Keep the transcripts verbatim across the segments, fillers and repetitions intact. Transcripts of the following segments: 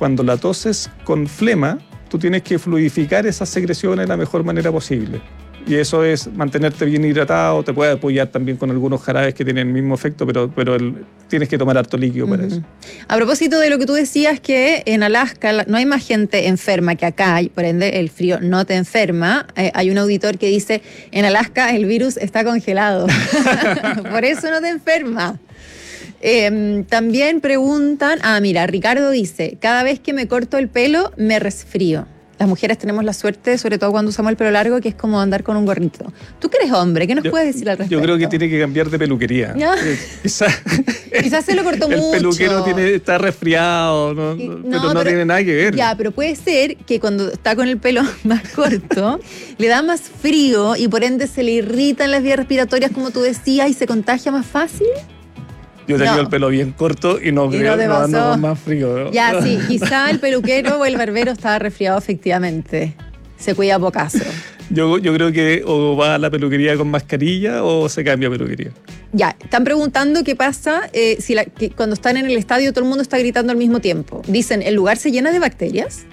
cuando la toses con flema, tú tienes que fluidificar esas secreciones de la mejor manera posible. Y eso es mantenerte bien hidratado, te puedes apoyar también con algunos jarabes que tienen el mismo efecto, pero, pero el, tienes que tomar harto líquido para uh-huh. eso. A propósito de lo que tú decías, que en Alaska no hay más gente enferma que acá, y por ende el frío no te enferma. Eh, hay un auditor que dice, en Alaska el virus está congelado, por eso no te enferma. Eh, también preguntan, ah mira, Ricardo dice, cada vez que me corto el pelo me resfrío. Las mujeres tenemos la suerte, sobre todo cuando usamos el pelo largo, que es como andar con un gorrito. Tú que eres hombre, ¿qué nos yo, puedes decir al respecto? Yo creo que tiene que cambiar de peluquería. Quizás Quizás se lo cortó el mucho. El peluquero tiene, está resfriado, ¿no? Y, no, no, pero no pero, tiene nada que ver. Ya, pero puede ser que cuando está con el pelo más corto, le da más frío y por ende se le irritan las vías respiratorias, como tú decías, y se contagia más fácil. Yo tenía no. el pelo bien corto y no, y creo, no, no ando con más frío, ¿no? Ya, sí, quizá el peluquero o el barbero estaba resfriado efectivamente. Se cuida pocaso. Yo, yo creo que o va a la peluquería con mascarilla o se cambia peluquería. Ya, están preguntando qué pasa eh, si la, que cuando están en el estadio todo el mundo está gritando al mismo tiempo. Dicen, ¿el lugar se llena de bacterias?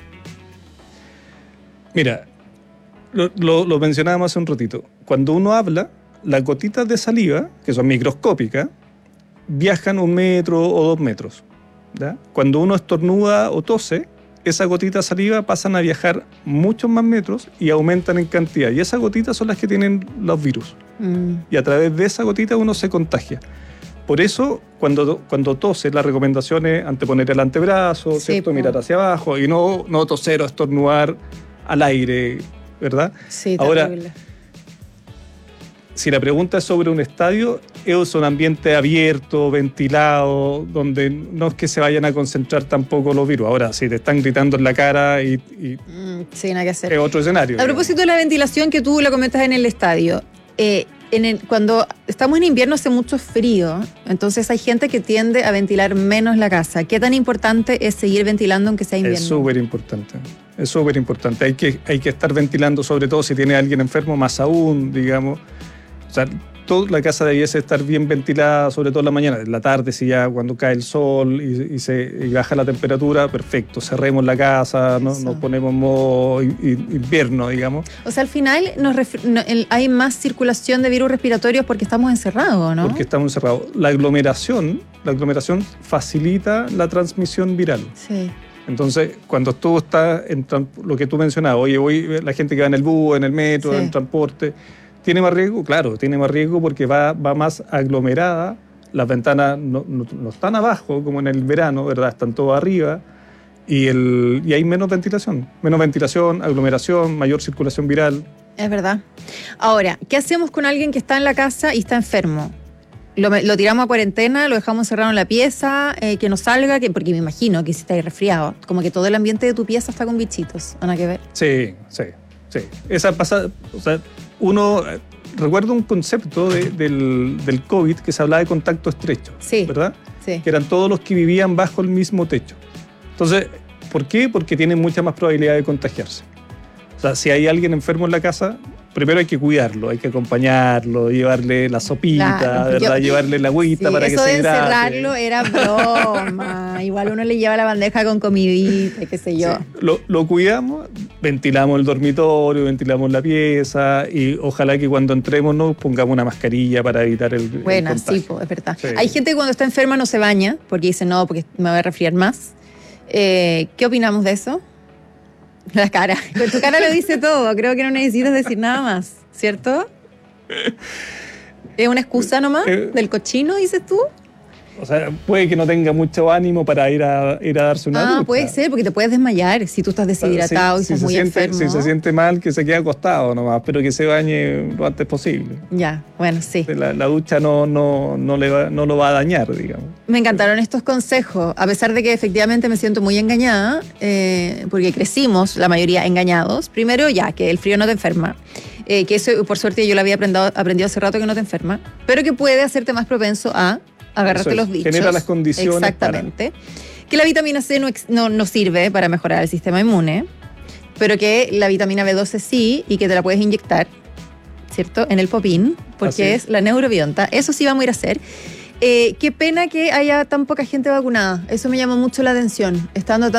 Mira, lo, lo, lo mencionábamos hace un ratito. Cuando uno habla, las gotitas de saliva, que son microscópicas, viajan un metro o dos metros. ¿Ya? Cuando uno estornuda o tose, esas gotitas de saliva pasan a viajar muchos más metros y aumentan en cantidad. Y esas gotitas son las que tienen los virus. Mm. Y a través de esa gotita uno se contagia. Por eso, cuando, cuando tose, la recomendación es anteponer el antebrazo, sí, ¿cierto? Mirar hacia abajo y no, no toser o estornudar al aire, ¿verdad? Sí, Ahora, terrible. Si la pregunta es sobre un estadio, es un ambiente abierto, ventilado, donde no es que se vayan a concentrar tampoco los virus. Ahora, si te están gritando en la cara y, y mm, sí, nada que hacer. Es otro escenario. A propósito de la ventilación que tú la comentas en el estadio, eh, en el, cuando estamos en invierno hace mucho frío, entonces hay gente que tiende a ventilar menos la casa. ¿Qué tan importante es seguir ventilando aunque sea invierno? Es súper importante. Es súper importante. Hay que, hay que estar ventilando, sobre todo si tiene alguien enfermo, más aún, digamos. O sea, toda la casa debiese estar bien ventilada, sobre todo en la mañana. En la tarde, si ya cuando cae el sol y, y, se, y baja la temperatura, perfecto. Cerremos la casa, ¿no? Nos ponemos en modo invierno, digamos. O sea, al final nos ref- no, el, hay más circulación de virus respiratorios porque estamos encerrados, ¿no? Porque estamos encerrados. La aglomeración, la aglomeración facilita la transmisión viral. Sí. Entonces, cuando tú estás en lo que tú mencionabas, oye, voy, la gente que va en el bus, en el metro, sí, en transporte, ¿tiene más riesgo? Claro, tiene más riesgo porque va, va más aglomerada. Las ventanas no, no, no están abajo como en el verano, ¿verdad? Están todas arriba y, el, y hay menos ventilación. Menos ventilación, aglomeración, mayor circulación viral. Es verdad. Ahora, ¿qué hacemos con alguien que está en la casa y está enfermo? Lo, lo tiramos a cuarentena, lo dejamos encerrado en la pieza, eh, que no salga, que, porque me imagino que si está ahí resfriado, como que todo el ambiente de tu pieza está con bichitos, ¿no hay que ver? Sí, sí, sí. Esa pasa, o sea, uno, recuerdo un concepto de, del, del COVID que se hablaba de contacto estrecho, sí, ¿verdad? Sí. Que eran todos los que vivían bajo el mismo techo. Entonces, ¿por qué? Porque tienen mucha más probabilidad de contagiarse. O sea, si hay alguien enfermo en la casa, primero hay que cuidarlo, hay que acompañarlo, llevarle la sopita, claro, ¿verdad? Yo, llevarle la agüita sí, para que se hidrate. Eso de encerrarlo era broma. Igual uno le lleva la bandeja con comidita, qué sé yo. Sí. Lo, lo cuidamos, ventilamos el dormitorio, ventilamos la pieza y ojalá que cuando entremos nos pongamos una mascarilla para evitar el, bueno, el contagio. Sí, pues, es verdad. Sí. Hay gente que cuando está enferma no se baña porque dice no, porque me voy a resfriar más. Eh, ¿Qué opinamos de eso? La cara. Con tu cara lo dice todo. Creo que no necesitas decir nada más, ¿cierto? ¿Es una excusa nomás del cochino, dices tú? O sea, puede que no tenga mucho ánimo para ir a, ir a darse una Ah, ducha. puede ser, porque te puedes desmayar si tú estás deshidratado si, y estás si muy siente, enfermo. Si se siente mal, que se quede acostado nomás, pero que se bañe lo antes posible. Ya, bueno, sí. La, la ducha no, no, no, le va, no lo va a dañar, digamos. Me encantaron estos consejos, a pesar de que efectivamente me siento muy engañada, eh, porque crecimos, la mayoría, engañados. Primero, ya, que el frío no te enferma. Eh, que eso, por suerte, yo lo había aprendido, aprendido hace rato que no te enferma, pero que puede hacerte más propenso a agarrarte es, los bichos. Genera las condiciones. Exactamente. Para. Que la vitamina C no, no, no sirve para mejorar el sistema inmune, pero que la vitamina B doce sí, y que te la puedes inyectar, ¿cierto? En el popín, porque es. es la neurobionta. Eso sí vamos a ir a hacer. Eh, qué pena que haya tan poca gente vacunada. Eso me llamó mucho la atención. Estando tan